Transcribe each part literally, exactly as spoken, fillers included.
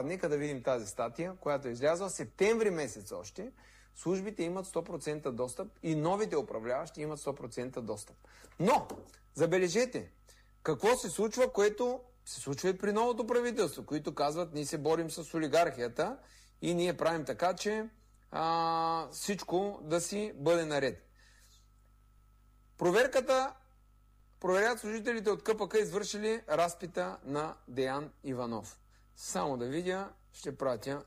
Нека да видим тази статия, която е излязла септември месец още. Службите имат сто процента достъп и новите управляващи имат сто процента достъп. Но, забележете, какво се случва, което се случва и при новото правителство, които казват, ние се борим с олигархията и ние правим така, че а, всичко да си бъде наред. Проверката, проверят служителите от КПК извършили разпита на Деян Иванов. Само да видя, ще пратя.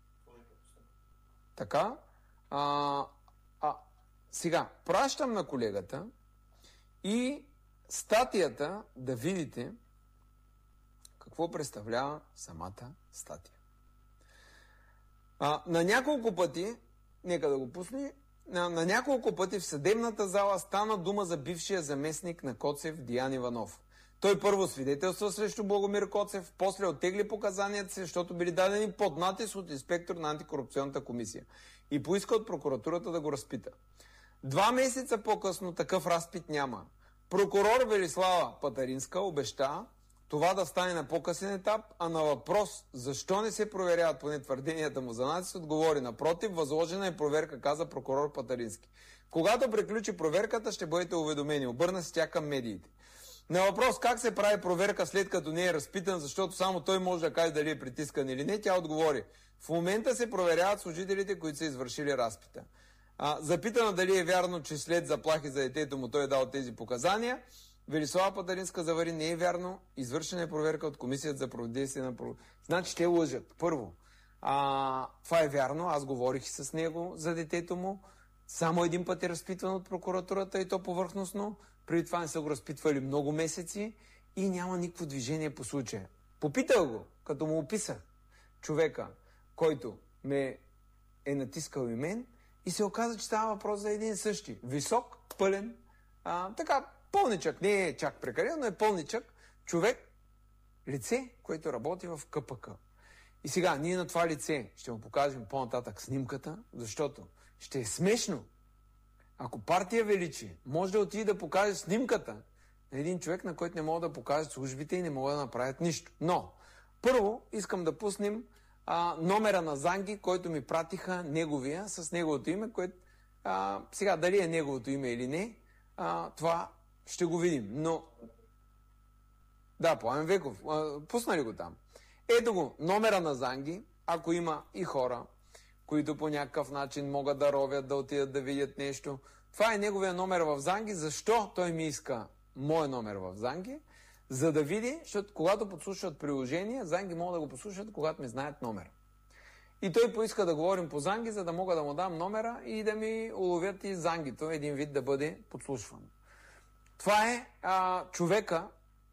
Така. А, а, сега, пращам на колегата и статията да видите какво представлява самата статия. А, на няколко пъти, нека да го пусни, на, на няколко пъти в съдебната зала стана дума за бившия заместник на Коцев Деян Иванов. Той първо свидетелства срещу Благомир Коцев, после оттегли показанията си, защото били дадени под натиск от инспектор на антикорупционната комисия и поиска от прокуратурата да го разпита. Два месеца по-късно такъв разпит няма. Прокурор Велислава Патаринска обеща това да стане на по-късен етап, а на въпрос защо не се проверяват поне твърденията му за натиск, отговори напротив, възложена е проверка, каза прокурор Патарински. Когато приключи проверката, ще бъдете уведомени. Обърна се тя към медиите. На въпрос как се прави проверка след като не е разпитан, защото само той може да каже дали е притискан или не, тя отговори. В момента се проверяват служителите, които са извършили разпита. А, запитана дали е вярно, че след заплахи за детето му той е дал тези показания, Велислава Патаринска завари, не е вярно, извършена е проверка от Комисията за противодействие на проверка. Значи те лъжат. Първо, а, това е вярно, аз говорих с него за детето му, само един път е разпитван от прокуратурата и то повърхностно, преди това не са го разпитвали много месеци и няма никакво движение по случая. Попитал го, като му описах човека, който ме е натискал и мен, и се оказа, че става въпрос за един същи. Висок, пълен, а, така, пълничък, не е чак прекален, но е пълничък човек, лице, което работи в КПК. И сега, ние на това лице ще му покажем по-нататък снимката, защото ще е смешно, ако партия Величие може да отиде да покаже снимката на един човек, на който не могат да покажат службите и не могат да направят нищо. Но, първо искам да пуснем а, номера на Занги, който ми пратиха неговия, с неговото име, което а, сега дали е неговото име или не, а, това ще го видим. Но, да, Пламен Веков, а, пусна ли го там? Ето го, номера на Занги, ако има и хора, които по някакъв начин могат да ровят, да отидат да видят нещо. Това е неговия номер в Занги. Защо той ми иска мой номер в Занги? За да види, защото когато подслушват приложение, Занги могат да го послушат, когато ми знаят номер. И той поиска да говорим по Занги, за да мога да му дам номера и да ми уловят и Зангито, един вид да бъде подслушван. Това е а, човека,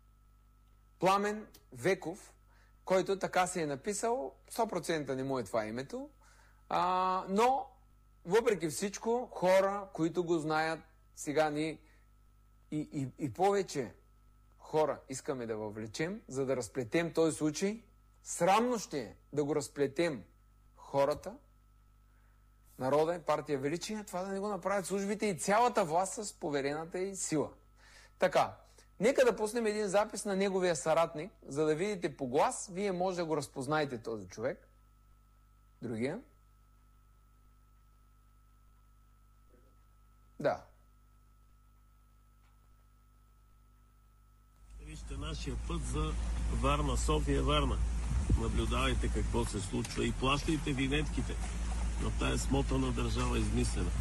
Пламен Веков, който така се е написал, сто процента не му е това името, а, но въпреки всичко, хора, които го знаят, сега ни и, и, и повече хора искаме да въвлечем, за да разплетем този случай. Срамно ще е да го разплетем хората, народа и партия Величие, това да не го направят службите и цялата власт с поверената й сила. Така, нека да пуснем един запис на неговия съратник, за да видите по глас, вие може да го разпознаете този човек. Другия. Да. Вижте нашия път за Варна, София-Варна. Наблюдавайте какво се случва и плащайте винетките на тая смотана държава измислена.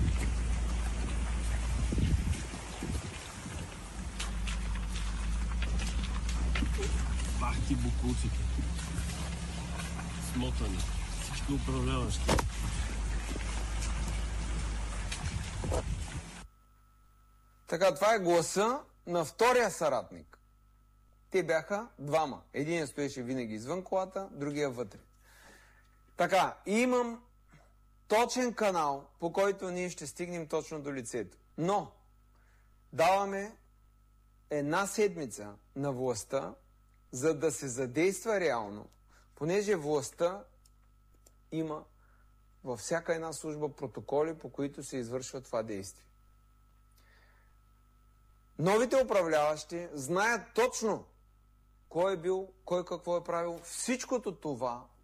Бах ти букуците. Смотани. Всички управляващи. Така, това е гласа на втория съратник. Те бяха двама. Един стоеше винаги извън колата, другия вътре. Така, имам точен канал, по който ние ще стигнем точно до лицето. Но даваме една седмица на властта, за да се задейства реално, понеже властта има във всяка една служба протоколи, по които се извършва това действие. Новите управляващи знаят точно кой е бил, кой какво е правил. Всичкото това